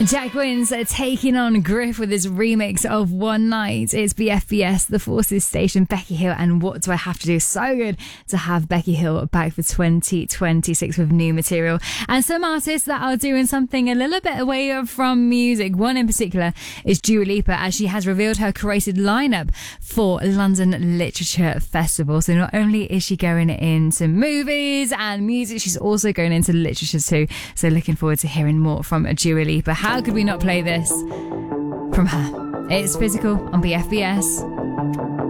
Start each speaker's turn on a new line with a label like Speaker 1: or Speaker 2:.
Speaker 1: Jack Wins taking on Griff with his remix of One Night. It's BFBS, The Forces Station, Becky Hill, and What Do I Have to Do? So good to have Becky Hill back for 2026 with new material. And some artists that are doing something a little bit away from music. One in particular is Dua Lipa, as she has revealed her curated lineup for London Literature Festival. So not only is she going into movies and music, she's also going into literature too. So looking forward to hearing more from Dua Lipa. How could we not play this from her? It's Physical on BFBS.